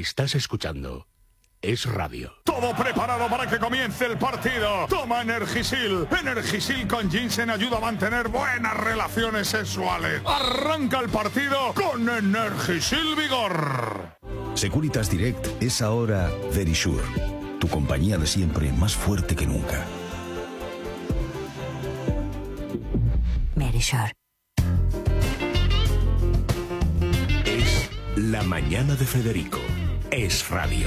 Estás escuchando Es Radio. Todo preparado para que comience el partido. Toma Energisil. Energisil con ginseng ayuda a mantener buenas relaciones sexuales. Arranca el partido con Energisil Vigor. Securitas Direct es ahora Verisure, tu compañía de siempre más fuerte que nunca. Verisure. Es la mañana de Federico. Es Radio.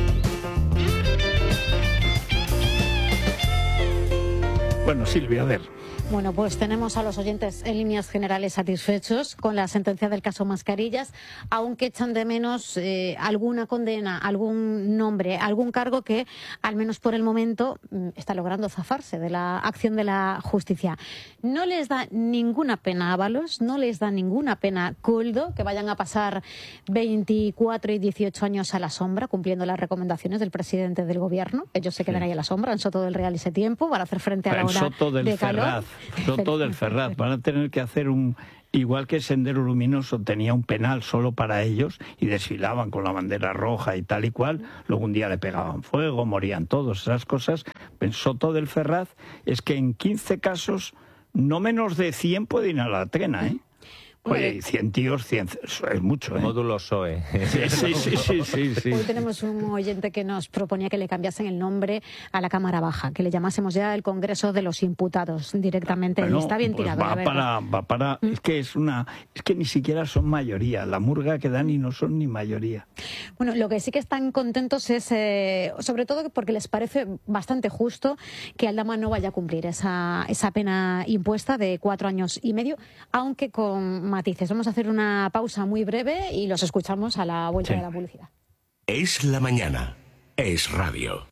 Bueno, Silvia, a ver. Bueno, pues tenemos a los oyentes en líneas generales satisfechos con la sentencia del caso Mascarillas, aunque echan de menos alguna condena, algún nombre, algún cargo que, al menos por el momento, está logrando zafarse de la acción de la justicia. No les da ninguna pena a Ábalos, no les da ninguna pena Koldo, que vayan a pasar 24 y 18 años a la sombra, cumpliendo las recomendaciones del presidente del gobierno. Ellos se quedan ahí a la sombra, en Soto del Real ese tiempo, para hacer frente a la ola de calor. Soto del Ferraz. Van a tener que hacer igual que Sendero Luminoso tenía un penal solo para ellos y desfilaban con la bandera roja y tal y cual, luego un día le pegaban fuego, morían todos, esas cosas. En Soto del Ferraz es que en 15 casos no menos de 100 pueden ir a la trena, ¿eh? Oye, 100 tíos, 100, eso es mucho, ¿eh? Módulo SOE. Sí. Hoy tenemos un oyente que nos proponía que le cambiasen el nombre a la Cámara Baja, que le llamásemos ya el Congreso de los Imputados directamente. Bueno, está bien pues tirado. Va para es que ni siquiera son mayoría. La murga que dan y no son ni mayoría. Bueno, lo que sí que están contentos es, sobre todo porque les parece bastante justo que Aldama no vaya a cumplir esa pena impuesta de 4 años y medio, aunque con matices. Vamos a hacer una pausa muy breve y los escuchamos a la vuelta de la publicidad. Es la mañana. Es Radio.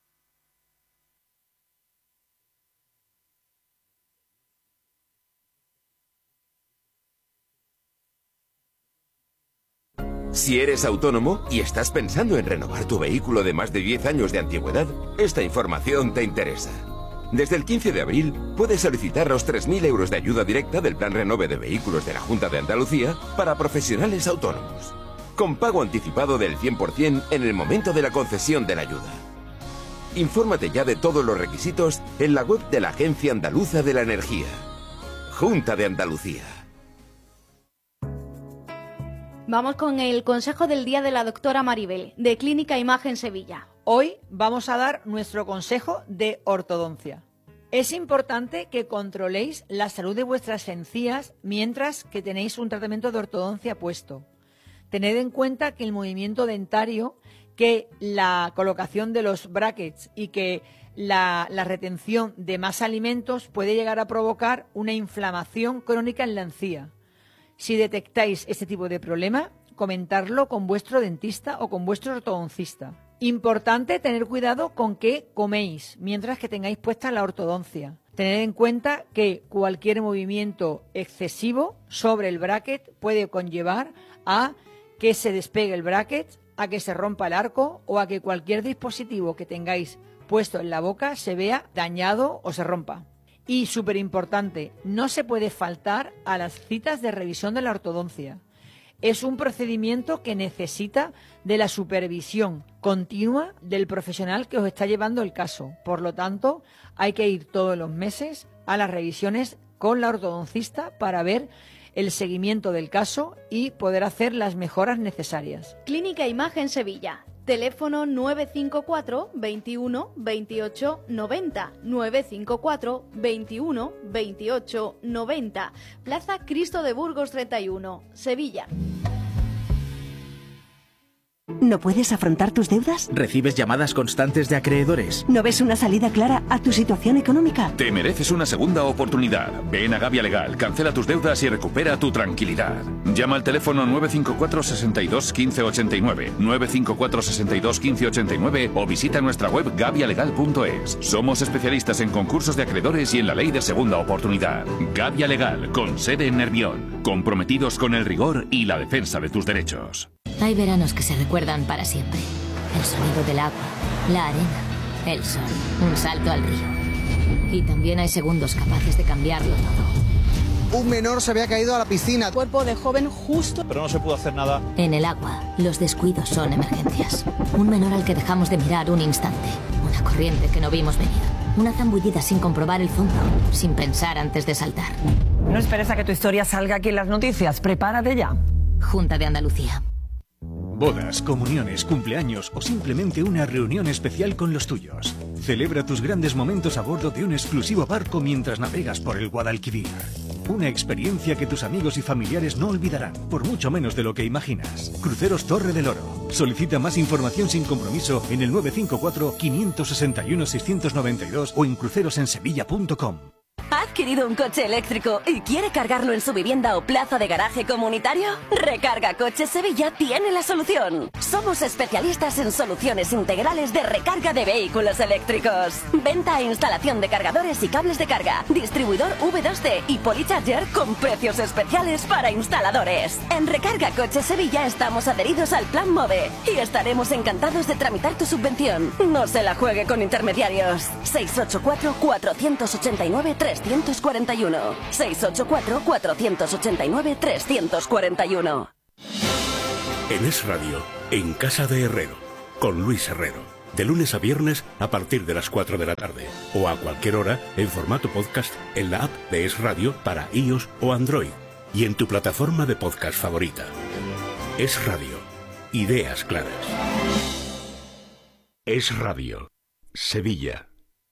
Si eres autónomo y estás pensando en renovar tu vehículo de más de 10 años de antigüedad, esta información te interesa. Desde el 15 de abril puedes solicitar los 3.000 euros de ayuda directa del Plan Renove de Vehículos de la Junta de Andalucía para profesionales autónomos, con pago anticipado del 100% en el momento de la concesión de la ayuda. Infórmate ya de todos los requisitos en la web de la Agencia Andaluza de la Energía. Junta de Andalucía. Vamos con el consejo del día de la doctora Maribel, de Clínica Imagen Sevilla. Hoy vamos a dar nuestro consejo de ortodoncia. Es importante que controléis la salud de vuestras encías mientras que tenéis un tratamiento de ortodoncia puesto. Tened en cuenta que el movimiento dentario, que la colocación de los brackets y que la retención de más alimentos puede llegar a provocar una inflamación crónica en la encía. Si detectáis este tipo de problema, comentarlo con vuestro dentista o con vuestro ortodoncista. Importante tener cuidado con qué coméis mientras que tengáis puesta la ortodoncia. Tened en cuenta que cualquier movimiento excesivo sobre el bracket puede conllevar a que se despegue el bracket, a que se rompa el arco o a que cualquier dispositivo que tengáis puesto en la boca se vea dañado o se rompa. Y súper importante, no se puede faltar a las citas de revisión de la ortodoncia. Es un procedimiento que necesita de la supervisión continua del profesional que os está llevando el caso. Por lo tanto, hay que ir todos los meses a las revisiones con la ortodoncista para ver el seguimiento del caso y poder hacer las mejoras necesarias. Clínica Imagen Sevilla. Teléfono 954 21 28 90, 954 21 28 90, Plaza Cristo de Burgos 31, Sevilla. ¿No puedes afrontar tus deudas? ¿Recibes llamadas constantes de acreedores? ¿No ves una salida clara a tu situación económica? Te mereces una segunda oportunidad. Ven a Gavia Legal, cancela tus deudas y recupera tu tranquilidad. Llama al teléfono 954 62 15 89, 954 62 15 89 o visita nuestra web gavialegal.es. Somos especialistas en concursos de acreedores y en la ley de segunda oportunidad. Gavia Legal, con sede en Nervión, comprometidos con el rigor y la defensa de tus derechos. Hay veranos que se recuerdan para siempre. El sonido del agua, la arena, el sol, un salto al río. Y también hay segundos capaces de cambiarlo todo. un menor se había caído a la piscina. Cuerpo de joven justo. Pero no se pudo hacer nada. En el agua, los descuidos son emergencias. Un menor al que dejamos de mirar un instante. Una corriente que no vimos venir. Una zambullida sin comprobar el fondo, sin pensar antes de saltar. No esperes a que tu historia salga aquí en las noticias. Prepárate ya. Junta de Andalucía. Bodas, comuniones, cumpleaños o simplemente una reunión especial con los tuyos. Celebra tus grandes momentos a bordo de un exclusivo barco mientras navegas por el Guadalquivir. Una experiencia que tus amigos y familiares no olvidarán, por mucho menos de lo que imaginas. Cruceros Torre del Oro. Solicita más información sin compromiso en el 954-561-692 o en crucerosensevilla.com. ¿Ha adquirido un coche eléctrico y quiere cargarlo en su vivienda o plaza de garaje comunitario? Recarga Coches Sevilla tiene la solución. Somos especialistas en soluciones integrales de recarga de vehículos eléctricos. Venta e instalación de cargadores y cables de carga. Distribuidor V2C y Polycharger con precios especiales para instaladores. En Recarga Coches Sevilla estamos adheridos al Plan MOVE y estaremos encantados de tramitar tu subvención. No se la juegue con intermediarios. 684-489-341. 684-489-341. En Es Radio, en Casa de Herrero, con Luis Herrero. De lunes a viernes a partir de las 4 de la tarde. O a cualquier hora en formato podcast en la app de Es Radio para iOS o Android. Y en tu plataforma de podcast favorita. Es Radio. Ideas claras. Es Radio. Sevilla.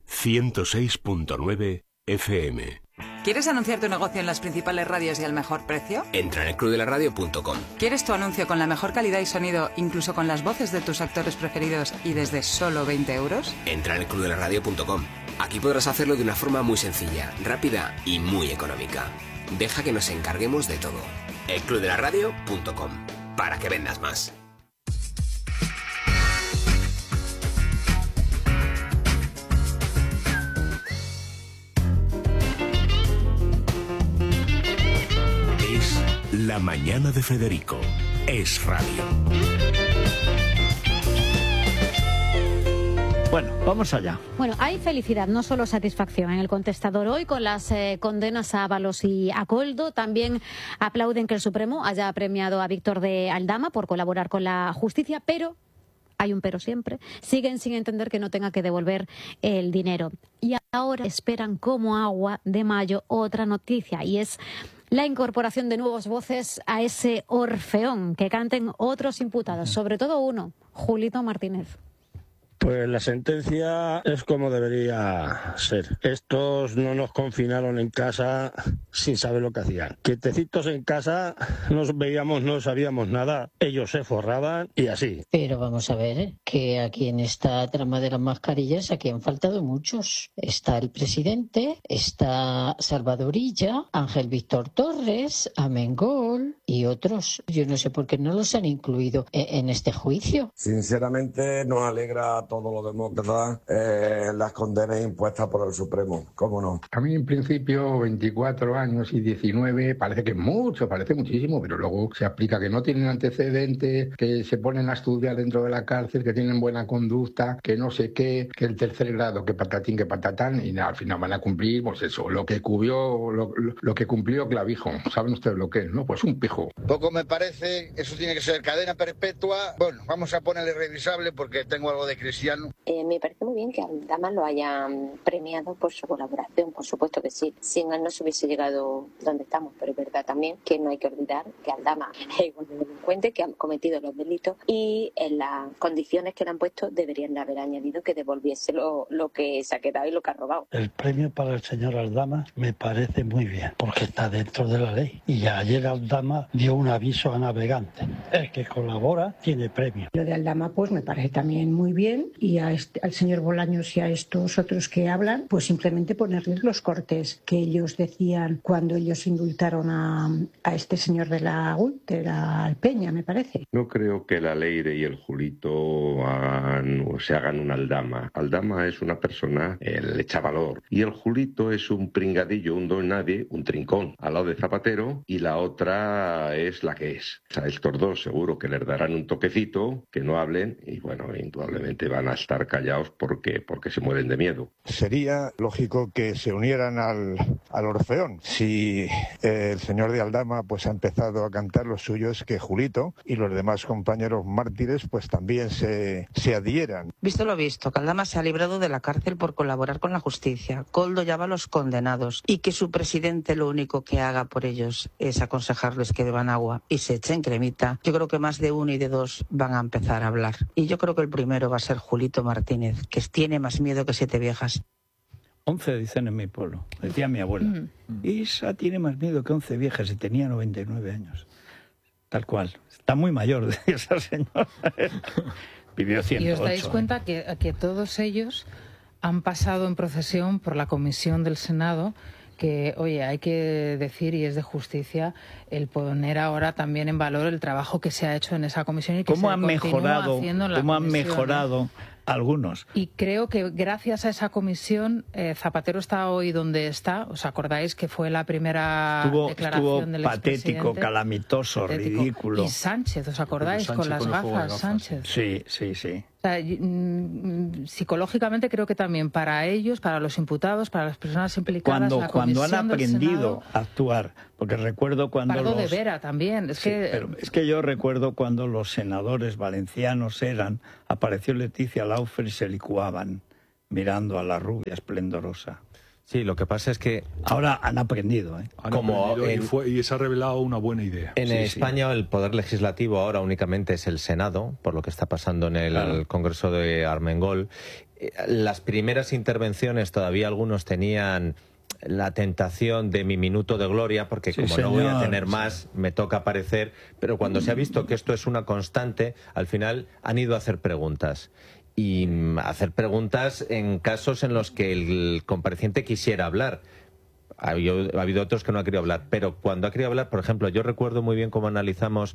106.9 FM. ¿Quieres anunciar tu negocio en las principales radios y al mejor precio? Entra en elclubdelaradio.com. ¿Quieres tu anuncio con la mejor calidad y sonido, incluso con las voces de tus actores preferidos y desde solo 20 euros? Entra en elclubdelaradio.com. Aquí podrás hacerlo de una forma muy sencilla, rápida y muy económica. Deja que nos encarguemos de todo. elclubdelaradio.com. Para que vendas más. La mañana de Federico. Es Radio. Bueno, vamos allá. Bueno, hay felicidad, no solo satisfacción en el contestador hoy con las condenas a Ábalos y a Koldo. También aplauden que el Supremo haya premiado a Víctor de Aldama por colaborar con la justicia, pero hay un pero siempre, siguen sin entender que no tenga que devolver el dinero. Y ahora esperan como agua de mayo otra noticia, y es la incorporación de nuevas voces a ese orfeón, que canten otros imputados, sobre todo uno, Julito Martínez. Pues la sentencia es como debería ser. Estos no nos confinaron en casa sin saber lo que hacían. Quietecitos en casa, nos veíamos, no sabíamos nada, ellos se forraban y así. Pero vamos a ver, que aquí en esta trama de las mascarillas aquí han faltado muchos. Está el presidente, está Salvador Illa, Ángel Víctor Torres, Amengol y otros. Yo no sé por qué no los han incluido en este juicio. Sinceramente nos alegra todos los demócratas las condenas impuestas por el Supremo, ¿cómo no? A mí en principio 24 años y 19 parece que es mucho, parece muchísimo, pero luego se aplica que no tienen antecedentes, que se ponen a estudiar dentro de la cárcel, que tienen buena conducta, que no sé qué, que el tercer grado, que patatín, que patatán, y al final van a cumplir, pues eso, lo que cumplió Clavijo. ¿Saben ustedes lo que es, no? Pues un pijo. Poco me parece, eso tiene que ser cadena perpetua. Bueno, vamos a ponerle revisable porque tengo algo de cristiano. Me parece muy bien que Aldama lo hayan premiado por su colaboración, por supuesto que sí. Sin él no se hubiese llegado donde estamos, pero es verdad también que no hay que olvidar que Aldama es igual de delincuente, que ha cometido los delitos y en las condiciones que le han puesto deberían de haber añadido que devolviese lo que se ha quedado y lo que ha robado. El premio para el señor Aldama me parece muy bien, porque está dentro de la ley. Y ayer Aldama dio un aviso a navegantes. El que colabora tiene premio. Lo de Aldama pues me parece también muy bien. Y al señor Bolaños y a estos otros que hablan, pues simplemente ponerles los cortes que ellos decían cuando ellos indultaron a este señor de la Peña, me parece. No creo que la Leire y el Julito se hagan un Aldama. Aldama es una persona, le echa valor. Y el Julito es un pringadillo, un don nadie, un trincón, al lado de Zapatero, y la otra es la que es. O sea, estos dos seguro que les darán un toquecito, que no hablen, y bueno, indudablemente van van a estar callados porque se mueren de miedo. Sería lógico que se unieran al Orfeón. Si el señor de Aldama pues ha empezado a cantar los suyos, que Julito y los demás compañeros mártires pues también se adhieran. Visto lo visto, que Aldama se ha librado de la cárcel por colaborar con la justicia. Koldo ya va a los condenados y que su presidente lo único que haga por ellos es aconsejarles que beban agua y se echen cremita. Yo creo que más de uno y de dos van a empezar a hablar. Y yo creo que el primero va a ser Julito Martínez, que tiene más miedo que 7 viejas. 11 dicen en mi pueblo, decía mi abuela. Isa tiene más miedo que 11 viejas y tenía 99 años. Tal cual. Está muy mayor, decía esa señora. Vivió 108. Y os dais cuenta que todos ellos han pasado en procesión por la comisión del Senado, que, oye, hay que decir, y es de justicia, el poner ahora también en valor el trabajo que se ha hecho en esa comisión y que ¿Cómo se han continúa mejorado, haciendo en la cómo han comisión, mejorado algunos? Y creo que gracias a esa comisión Zapatero está hoy donde está. ¿Os acordáis que fue la primera declaración del patético, expresidente? calamitoso, ridículo. Y Sánchez, ¿os acordáis? Con las gafas, Sánchez. Sí, sí, sí. O sea, psicológicamente creo que también para ellos, para los imputados, para las personas implicadas, cuando han aprendido a actuar, porque recuerdo cuando Pardo de Vera también. Pero es que yo recuerdo cuando los senadores valencianos apareció Leticia Laufer y se licuaban mirando a la rubia esplendorosa. Sí, lo que pasa es que ahora han aprendido, ¿eh? Y se ha revelado una buena idea. En España el poder legislativo ahora únicamente es el Senado, por lo que está pasando en el Congreso de Armengol. Las primeras intervenciones todavía algunos tenían la tentación de mi minuto de gloria, porque como no voy a tener más, me toca aparecer, pero cuando se ha visto que esto es una constante, al final han ido a hacer preguntas. Y hacer preguntas en casos en los que el compareciente quisiera hablar. Ha habido otros que no ha querido hablar, pero cuando ha querido hablar, por ejemplo, yo recuerdo muy bien cómo analizamos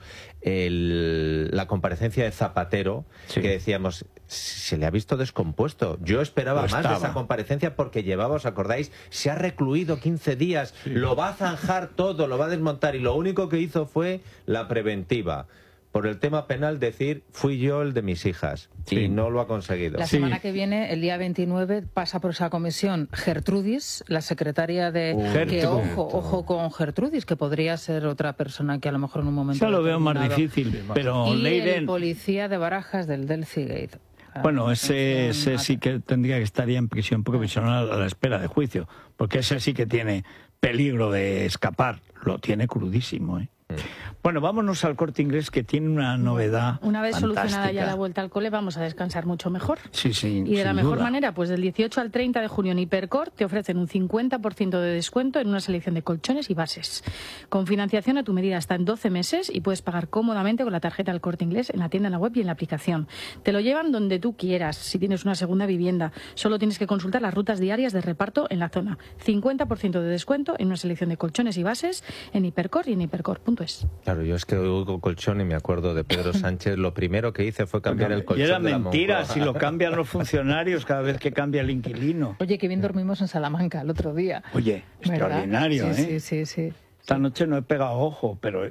la comparecencia de Zapatero, que decíamos, se le ha visto descompuesto. Yo esperaba más de esa comparecencia porque llevaba, ¿os acordáis? Se ha recluido 15 días, lo va a zanjar todo, lo va a desmontar, y lo único que hizo fue la preventiva. Por el tema penal decir, fui yo el de mis hijas, y no lo ha conseguido. La semana que viene, el día 29, pasa por esa comisión Gertrudis, la secretaria de... que ojo con Gertrudis, que podría ser otra persona que a lo mejor en un momento... Ya lo veo más difícil, pero y Leiden... el policía de Barajas del Delphi Gate. Bueno, ese sí que tendría que estar ya en prisión provisional a la espera de juicio, porque ese sí que tiene peligro de escapar, lo tiene crudísimo, ¿eh? Bueno, vámonos al Corte Inglés, que tiene una novedad Una vez fantástica. solucionada ya la vuelta al cole, vamos a descansar mucho mejor. Sí, sí. Y de la sin mejor duda. manera, pues del 18 al 30 de junio en Hipercor te ofrecen un 50% de descuento en una selección de colchones y bases. Con financiación a tu medida hasta en 12 meses y puedes pagar cómodamente con la tarjeta del Corte Inglés en la tienda, en la web y en la aplicación. Te lo llevan donde tú quieras, si tienes una segunda vivienda. Solo tienes que consultar las rutas diarias de reparto en la zona. 50% de descuento en una selección de colchones y bases en Hipercor y en hipercor.es. Claro, yo es que oigo colchón y me acuerdo de Pedro Sánchez. Lo primero que hice fue cambiar el colchón. Y era de la mentira, Moncloa. si lo cambian los funcionarios cada vez que cambia el inquilino. Oye, que bien dormimos en Salamanca el otro día. Oye, extraordinario, ¿verdad? ¿eh? Sí. Esta noche no he pegado ojo, pero...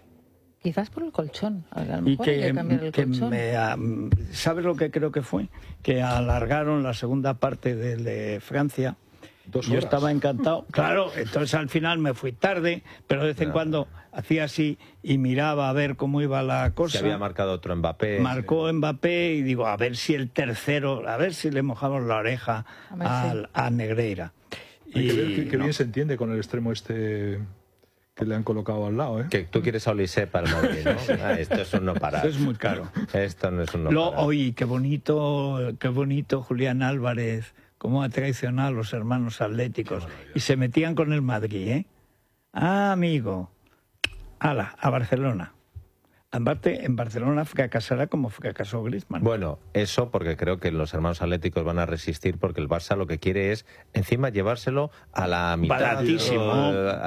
Quizás por el colchón. A lo Y mejor hay que cambiar el colchón. ¿Sabes lo que creo que fue? Que alargaron la segunda parte de Francia. 2 Yo horas. estaba encantado. Claro, entonces al final me fui tarde, pero de vez en cuando hacía así y miraba a ver cómo iba la cosa. Se había marcado otro Mbappé. Marcó Mbappé y digo, a ver si el tercero, a ver si le mojamos la oreja a Negreira. Hay que ver qué no. bien se entiende con el extremo este que le han colocado al lado, ¿eh? Que tú quieres a Olise para el Madrid, ¿no? Esto es un no parar. Esto es muy caro. Esto no es un no parar. Oye, qué bonito Julián Álvarez, cómo ha traicionado a los hermanos atléticos. Y se metían con el Madrid, ¿eh? Ah, amigo. Ala, a Barcelona. En Barcelona fracasará como fracasó Griezmann. Bueno, eso porque creo que los hermanos atléticos van a resistir, porque el Barça lo que quiere es encima llevárselo a la mitad. Baratísimo.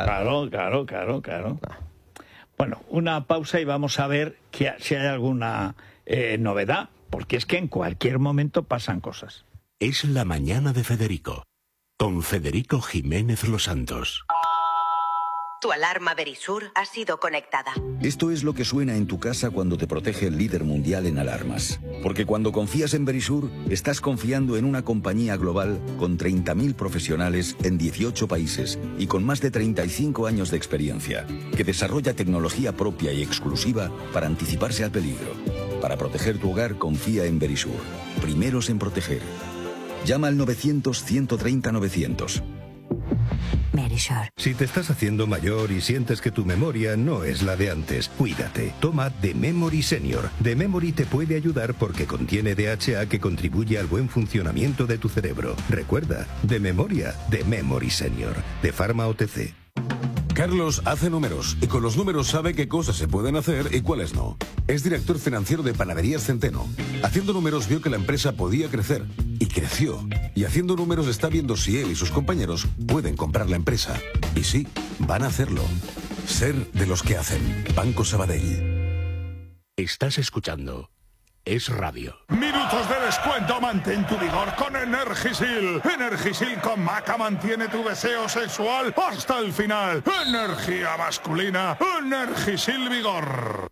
Claro. Bueno, una pausa y vamos a ver si hay alguna novedad, porque es que en cualquier momento pasan cosas. Es la mañana de Federico, con Federico Jiménez Los Santos. Tu alarma Verisur ha sido conectada. Esto es lo que suena en tu casa cuando te protege el líder mundial en alarmas. Porque cuando confías en Verisur, estás confiando en una compañía global con 30.000 profesionales en 18 países y con más de 35 años de experiencia, que desarrolla tecnología propia y exclusiva para anticiparse al peligro. Para proteger tu hogar, confía en Verisur. Primeros en proteger. Llama al 900-130-900. Verisur. Si te estás haciendo mayor y sientes que tu memoria no es la de antes, cuídate. Toma The Memory Senior. The Memory te puede ayudar porque contiene DHA que contribuye al buen funcionamiento de tu cerebro. Recuerda, de memoria, The Memory Senior. De Pharma OTC. Carlos hace números y con los números sabe qué cosas se pueden hacer y cuáles no. Es director financiero de Panaderías Centeno. Haciendo números vio que la empresa podía crecer y creció. Y haciendo números está viendo si él y sus compañeros pueden comprar la empresa. Y sí, van a hacerlo. Ser de los que hacen. Banco Sabadell. Estás escuchando Es Radio. Minutos de descuento, mantén tu vigor con Energisil. Energisil con maca mantiene tu deseo sexual hasta el final. Energía masculina, Energisil Vigor.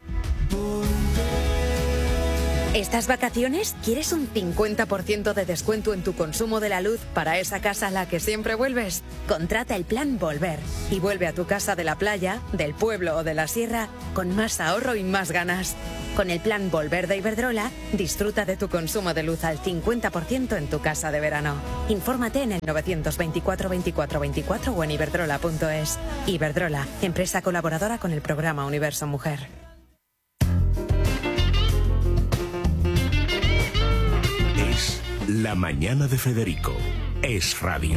¿Estas vacaciones quieres un 50% de descuento en tu consumo de la luz para esa casa a la que siempre vuelves? Contrata el plan Volver y vuelve a tu casa de la playa, del pueblo o de la sierra con más ahorro y más ganas. Con el plan Volver de Iberdrola, disfruta de tu consumo de luz al 50% en tu casa de verano. Infórmate en el 924 24 24 o en iberdrola.es. Iberdrola, empresa colaboradora con el programa Universo Mujer. Es La Mañana de Federico. Es Radio.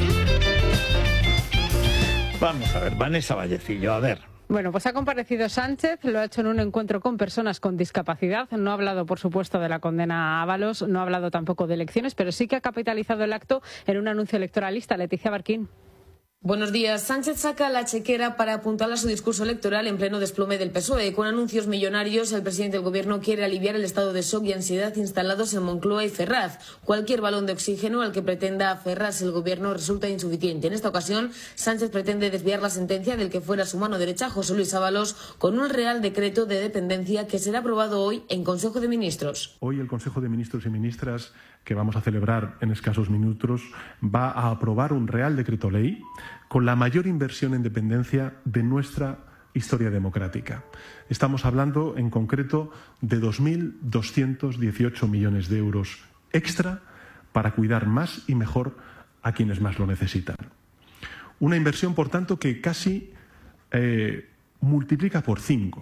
Vamos a ver, Vanessa Vallecillo, a ver. Bueno, pues ha comparecido Sánchez, lo ha hecho en un encuentro con personas con discapacidad. No ha hablado, por supuesto, de la condena a Ábalos, no ha hablado tampoco de elecciones, pero sí que ha capitalizado el acto en un anuncio electoralista. Leticia Barquín. Buenos días. Sánchez saca la chequera para apuntar a su discurso electoral en pleno desplome del PSOE. Con anuncios millonarios, el presidente del Gobierno quiere aliviar el estado de shock y ansiedad instalados en Moncloa y Ferraz. Cualquier balón de oxígeno al que pretenda aferrarse el Gobierno resulta insuficiente. En esta ocasión, Sánchez pretende desviar la sentencia del que fuera su mano derecha, José Luis Ábalos, con un Real Decreto de dependencia que será aprobado hoy en Consejo de Ministros. Hoy el Consejo de Ministros y Ministras, que vamos a celebrar en escasos minutos, va a aprobar un Real Decreto Ley con la mayor inversión en dependencia de nuestra historia democrática. Estamos hablando, en concreto, de 2.218 millones de euros extra para cuidar más y mejor a quienes más lo necesitan. Una inversión, por tanto, que casi multiplica por 5.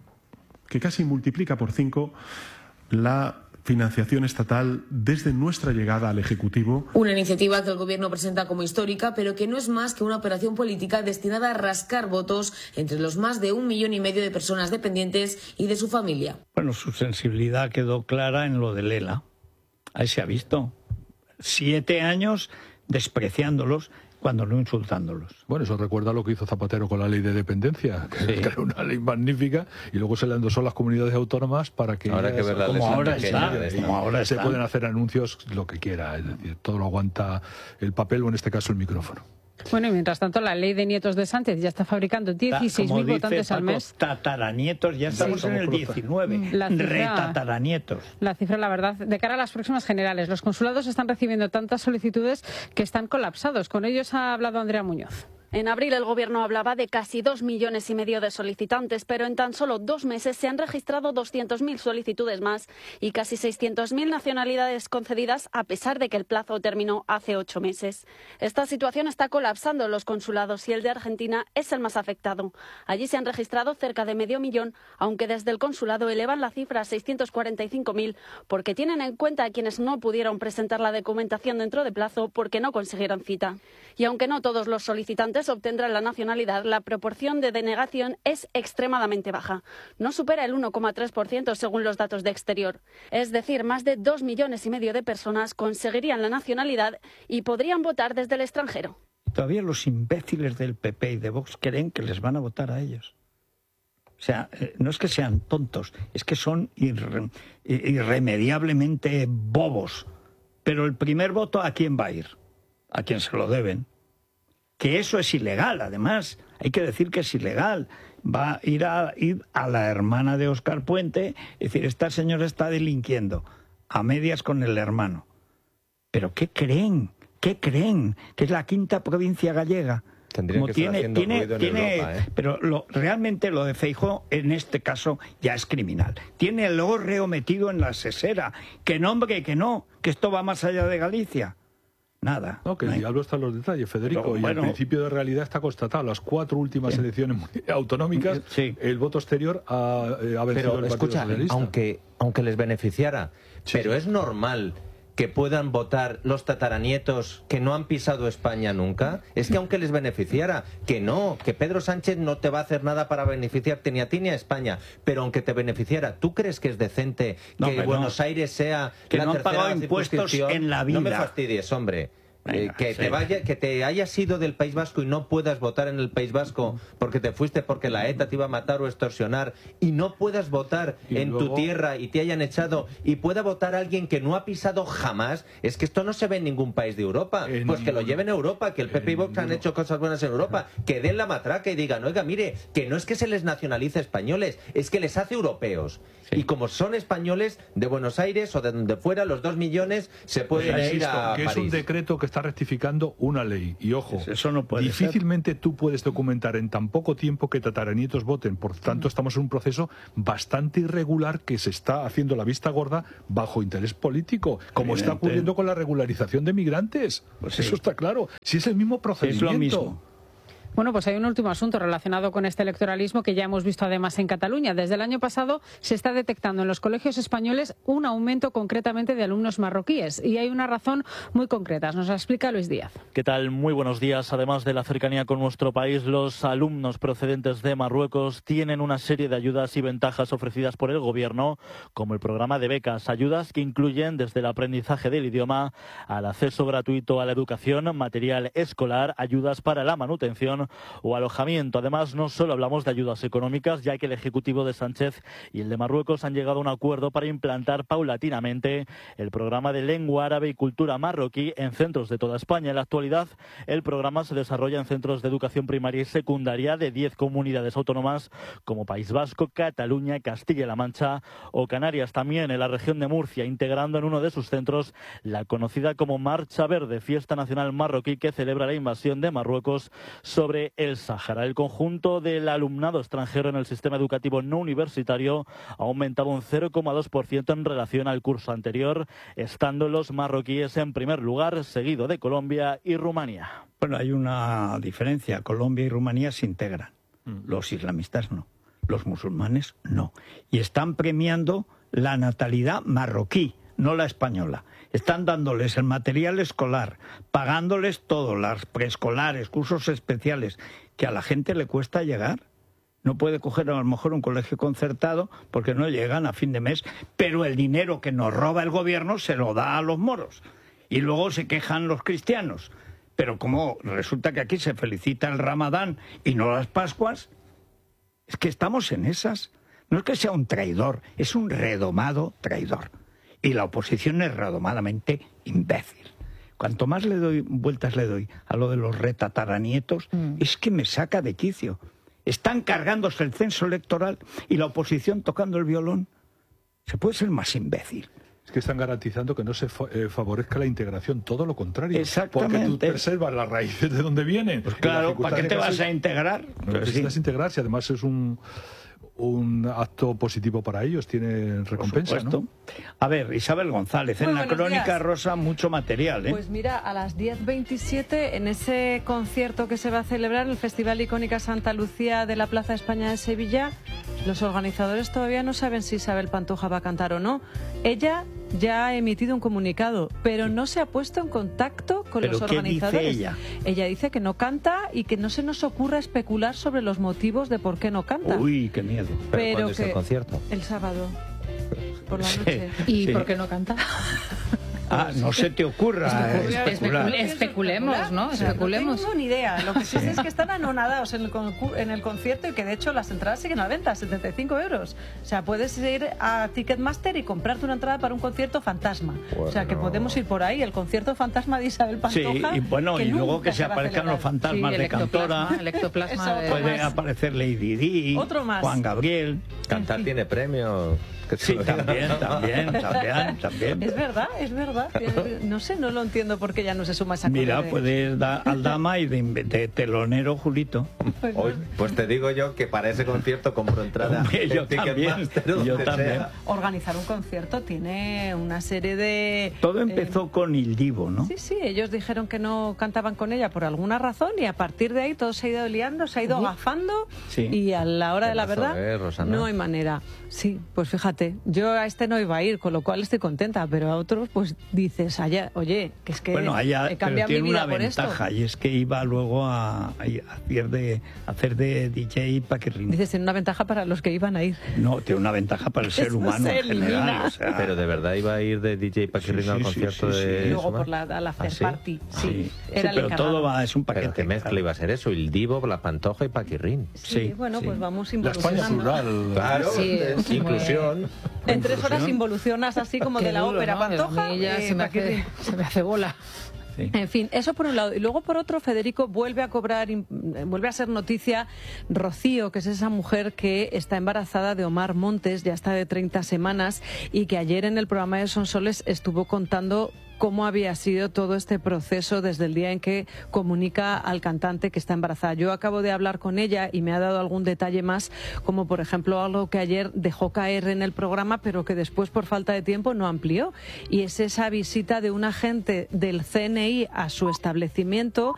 La financiación estatal desde nuestra llegada al Ejecutivo. Una iniciativa que el Gobierno presenta como histórica, pero que no es más que una operación política destinada a rascar votos entre los más de 1,5 millones de personas dependientes y de su familia. Bueno, su sensibilidad quedó clara en lo de Lela. Ahí se ha visto. 7 años despreciándolos, cuando no insultándolos. Bueno, eso recuerda lo que hizo Zapatero con la ley de dependencia, que era una ley magnífica, y luego se le endosó las comunidades autónomas para que... Ahora que verla como ahora se pueden hacer anuncios lo que quiera, es decir, todo lo aguanta el papel o en este caso el micrófono. Bueno, y mientras tanto, la ley de nietos de Sánchez ya está fabricando 16.000 votantes al mes. Tataranietos, ya estamos en el 19. Retataranietos. La cifra, la verdad, de cara a las próximas generales. Los consulados están recibiendo tantas solicitudes que están colapsados. Con ellos ha hablado Andrea Muñoz. En abril el Gobierno hablaba de casi 2,5 millones de solicitantes, pero en tan solo 2 meses se han registrado 200.000 solicitudes más y casi 600.000 nacionalidades concedidas, a pesar de que el plazo terminó hace 8 meses. Esta situación está colapsando los consulados y el de Argentina es el más afectado. Allí se han registrado cerca de 500.000, aunque desde el consulado elevan la cifra a 645.000 porque tienen en cuenta a quienes no pudieron presentar la documentación dentro de plazo porque no consiguieron cita. Y aunque no todos los solicitantes obtendrán la nacionalidad, la proporción de denegación es extremadamente baja. No supera el 1,3% según los datos de Exterior. Es decir, más de 2,5 millones de personas conseguirían la nacionalidad y podrían votar desde el extranjero. Todavía los imbéciles del PP y de Vox creen que les van a votar a ellos. O sea, no es que sean tontos, es que son irremediablemente bobos. Pero el primer voto, ¿a quién va a ir? A quien se lo deben. que eso es ilegal, además. Hay que decir que es ilegal. Va a ir a la hermana de Óscar Puente, es decir, esta señora está delinquiendo a medias con el hermano. ¿Pero qué creen? ¿Qué creen? Que es la quinta provincia gallega. Tendrían que estar haciendo ruido en Europa, ¿eh? Pero realmente lo de Feijóo en este caso ya es criminal. Tiene el hórreo metido en la sesera. Que no, hombre, que no, que esto va más allá de Galicia. Nada. No, que el diablo está en los detalles, Federico. Pero, bueno, y el principio de realidad está constatado. Las 4 últimas elecciones autonómicas, el voto exterior ha vencido el Partido Socialista. Aunque les beneficiara, pero es normal que puedan votar los tataranietos que no han pisado España nunca. Es que aunque les beneficiara, que Pedro Sánchez no te va a hacer nada para beneficiarte ni a ti ni a España, pero aunque te beneficiara, ¿tú crees que es decente que Buenos Aires sea que la no han pagado tercera impuestos en la vida? No me fastidies, hombre. Venga, que te hayas ido del País Vasco y no puedas votar en el País Vasco porque te fuiste porque la ETA te iba a matar o extorsionar, y no puedas votar en tu tierra y te hayan echado, y pueda votar alguien que no ha pisado jamás. Es que esto no se ve en ningún país de Europa. Pues que lo lleven a Europa, que el PP y Vox han hecho cosas buenas en Europa, que den la matraca y digan, oiga, mire, que no es que se les nacionalice españoles, es que les hace europeos. Y como son españoles de Buenos Aires o de donde fuera, los 2 millones se pueden ir a que París. Es un decreto que está rectificando una ley. Y ojo, eso no puede difícilmente ser. Tú puedes documentar en tan poco tiempo que tataranietos voten. Por tanto, estamos en un proceso bastante irregular que se está haciendo la vista gorda bajo interés político, como está ocurriendo con la regularización de migrantes. Pues eso está claro. Si es el mismo procedimiento. Es lo mismo. Bueno, pues hay un último asunto relacionado con este electoralismo que ya hemos visto además en Cataluña. Desde el año pasado se está detectando en los colegios españoles un aumento concretamente de alumnos marroquíes. Y hay una razón muy concreta. Nos la explica Luis Díaz. ¿Qué tal? Muy buenos días. Además de la cercanía con nuestro país, los alumnos procedentes de Marruecos tienen una serie de ayudas y ventajas ofrecidas por el gobierno, como el programa de becas. Ayudas que incluyen desde el aprendizaje del idioma al acceso gratuito a la educación, material escolar, ayudas para la manutención o alojamiento. Además, no solo hablamos de ayudas económicas, ya que el Ejecutivo de Sánchez y el de Marruecos han llegado a un acuerdo para implantar paulatinamente el programa de lengua árabe y cultura marroquí en centros de toda España. En la actualidad, el programa se desarrolla en centros de educación primaria y secundaria de 10 comunidades autónomas como País Vasco, Cataluña, Castilla-La Mancha o Canarias. También en la región de Murcia, integrando en uno de sus centros la conocida como Marcha Verde, fiesta nacional marroquí que celebra la invasión de Marruecos sobre el Sáhara. El conjunto del alumnado extranjero en el sistema educativo no universitario ha aumentado un 0,2% en relación al curso anterior, estando los marroquíes en primer lugar, seguido de Colombia y Rumanía. Bueno, hay una diferencia. Colombia y Rumanía se integran. Los islamistas no. Los musulmanes no. Y están premiando la natalidad marroquí, no la española. Están dándoles el material escolar, pagándoles todo, las preescolares, cursos especiales, que a la gente le cuesta llegar. No puede coger a lo mejor un colegio concertado porque no llegan a fin de mes, pero el dinero que nos roba el gobierno se lo da a los moros. Y luego se quejan los cristianos. Pero como resulta que aquí se felicita el Ramadán y no las Pascuas, es que estamos en esas. No es que sea un traidor, es un redomado traidor. Y la oposición es redomadamente imbécil. Cuanto más vueltas le doy a lo de los retataranietos, es que me saca de quicio. Están cargándose el censo electoral y la oposición tocando el violón. ¿Se puede ser más imbécil? Es que están garantizando que no se favorezca la integración, todo lo contrario. Exactamente. Porque tú preservas las raíces de donde vienen. Pues claro, ¿para qué te vas a integrar? No necesitas integrarse, además es un acto positivo para ellos, tiene recompensa, ¿no? A ver, Isabel González, en la Crónica Rosa mucho material, ¿eh? Pues mira, a las 10:27, en ese concierto que se va a celebrar, el Festival Icónica Santa Lucía de la Plaza España de Sevilla, los organizadores todavía no saben si Isabel Pantoja va a cantar o no. Ella ya ha emitido un comunicado, pero no se ha puesto en contacto con los organizadores. ¿Qué dice ella? Ella dice que no canta y que no se nos ocurra especular sobre los motivos de por qué no canta. Uy, qué miedo. ¿Pero cuándo es el concierto? El sábado, por la noche. ¿Y por qué no canta? no se te ocurra especulemos, ¿no? Especulemos. No tengo ni idea. Lo que sí sé es que están anonadados en el concierto y que de hecho las entradas siguen a la venta, 75 euros. O sea, puedes ir a Ticketmaster y comprarte una entrada para un concierto fantasma. Bueno. O sea, que podemos ir por ahí, el concierto fantasma de Isabel Pantoja. Sí, y bueno, y luego que se aparezcan los fantasmas de Cantora. El ectoplasma puede aparecer Lady Di, Juan Gabriel. Cantar tiene premio. Sí, también. Es verdad. No sé, no lo entiendo por qué ya no se suma esa cosa. Mira, puedes dar al Dama y de telonero Julito. Pues te digo yo que para ese concierto compro entrada. Yo también. Organizar un concierto tiene una serie de... Todo empezó con Il Divo, ¿no? Sí, ellos dijeron que no cantaban con ella por alguna razón y a partir de ahí todo se ha ido liando, se ha ido agafando y a la hora de la verdad no hay manera. Sí, pues fíjate. Yo a este no iba a ir, con lo cual estoy contenta, pero a otros pues dices, oye, que es que he cambiado mi vida por esto. Tiene una ventaja y es que iba luego a hacer de DJ Paquirrín. Dices, tiene una ventaja para los que iban a ir. No, tiene una ventaja para el ser humano en general. O sea, pero de verdad iba a ir de DJ Paquirrín al concierto de... Y luego por la after party. Sí, era el encargado. Todo es un paquete. Pero qué mezcla iba a ser eso, el Divo, la Pantoja y Paquirrín. Sí, pues vamos involucionando. La España plural. Claro, inclusión. En 3 horas involucionas así como de la ópera Pantoja. Se me hace bola. Sí. En fin, eso por un lado. Y luego por otro, Federico vuelve a ser noticia Rocío, que es esa mujer que está embarazada de Omar Montes, ya está de 30 semanas, y que ayer en el programa de Sonsoles estuvo contando cómo había sido todo este proceso desde el día en que comunica al cantante que está embarazada. Yo acabo de hablar con ella y me ha dado algún detalle más, como por ejemplo algo que ayer dejó caer en el programa, pero que después por falta de tiempo no amplió. Y es esa visita de un agente del CNI a su establecimiento